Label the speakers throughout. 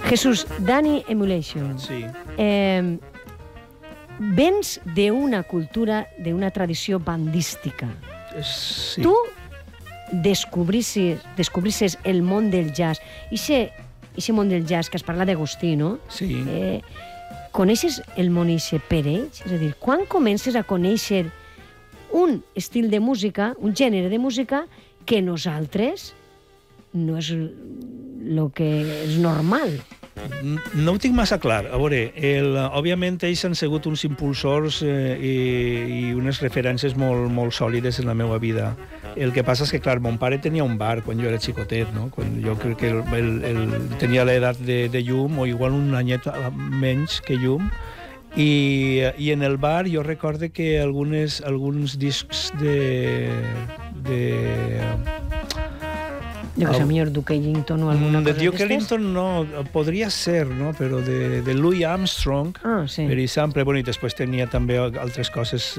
Speaker 1: Jesús, Dani Emulation.
Speaker 2: Sí.
Speaker 1: Vens d'una cultura, d'una tradició bandística.
Speaker 2: Sí.
Speaker 1: Tu descobrisses el món del jazz. Ixe món del jazz que has parlat d'Agustí, no?
Speaker 2: Sí.
Speaker 1: Coneixes el món ixe per ells? És a dir, quan comences a conèixer un estil de música, un gènere de música, que nosaltres no és el que és normal?
Speaker 2: No ho tinc massa clar. A veure, òbviament ells han sigut uns impulsors i unes referències molt, molt sòlides en la meva vida. El que passa és que, clar, mon pare tenia un bar quan jo era xicotet, no? Quan jo crec que tenia l'edat de Llum, o igual un anyet menys que Llum, i en el bar jo recorde que alguns discs de
Speaker 1: Jo que sé, millor Duke Ellington o alguna cosa
Speaker 2: de Duke Ellington no, podria ser, no? Però de Louis Armstrong,
Speaker 1: sí.
Speaker 2: per exemple, bueno, i després tenia també altres coses,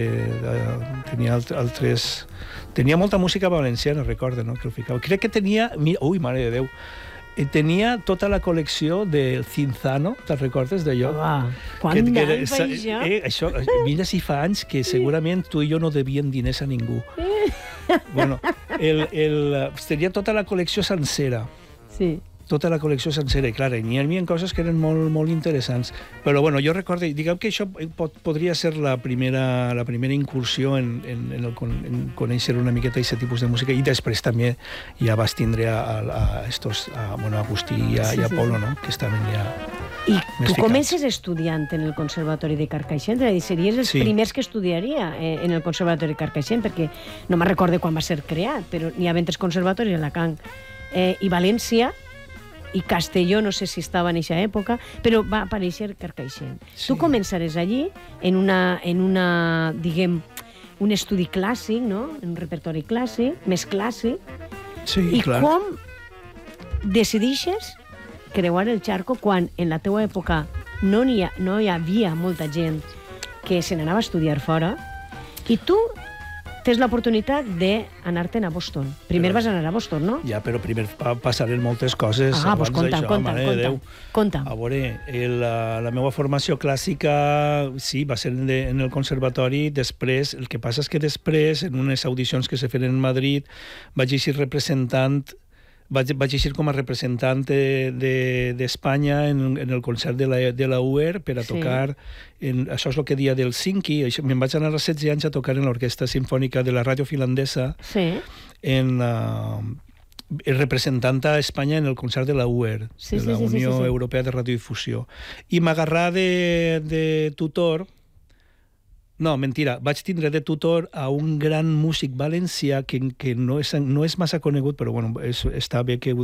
Speaker 2: tenia molta música valenciana, recordo, no? Que el ficava. Crec que tenia, ui, mare de Déu, tenia tota la col·lecció del Cinzano, te'n recordes d'allò?
Speaker 1: Quant d'anys fa
Speaker 2: això? Mira si fa anys que segurament tu i jo no devien diners a ningú. Bueno, tenia tota la col·lecció sencera.
Speaker 1: Sí.
Speaker 2: Tota la col·lecció sencera, i clar, n'hi havia coses que eren molt, molt interessants. Però bueno, jo recordo, diguem que això podria ser la primera incursió en conèixer una miqueta aquest tipus de música, i després també ja vas tindre a Agustí i a Apolo, no? Que estaven ja...
Speaker 1: I tu comences estudiant en el Conservatori de Carcaixent, és a dir, series els primers que estudiaria en el Conservatori de Carcaixent, perquè no me'n recorde quan va ser creat, però n'hi havia tres conservatoris, Alacant i València, i Castelló, no sé si estava en aquesta època, però va aparèixer Carcaixent. Sí. Tu començaràs allí en una, diguem, un estudi clàssic, no? Un repertori clàssic, més clàssic.
Speaker 2: Sí,
Speaker 1: i
Speaker 2: clar.
Speaker 1: Com decideixes creuar el charco quan en la teua època no hi havia molta gent que se n'anava a estudiar fora, i tu tens l'oportunitat d'anar-te'n a Boston. Primer vas anar a Boston, no?
Speaker 2: Ja, però primer passaren moltes coses abans d'això, mare de Déu.
Speaker 1: Conta.
Speaker 2: A veure, la meva formació clàssica, sí, va ser en el conservatori. Després, el que passa és que després, en unes audicions que se feren en Madrid, vaig eixir com a representant d'Espanya en el concert de la UER per a tocar, això és el que dia del Helsinki, me'n vaig anar als 16 anys a tocar en l'Orquestra Simfònica de la ràdio finlandesa, representant a Espanya en el concert de la UER, de la Unió Europea de Radiodifusió. I m'agarrà de tutor. No, mentira, vaig tindre de tutor a un gran músic valencià que no és massa conegut, però bueno, està bé que